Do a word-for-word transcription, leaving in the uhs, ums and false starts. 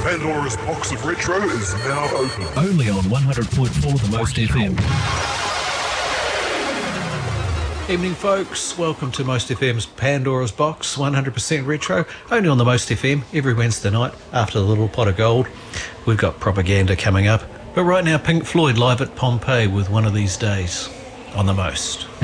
Pandora's box of retro is now open. Only on one hundred point four The Most F M. Evening, folks. Welcome to Most F M's Pandora's Box, one hundred percent retro. Only on the Most F M every Wednesday night after the Little Pot of Gold. We've got propaganda coming up. But right now, Pink Floyd live at Pompeii with One of These Days on the Most.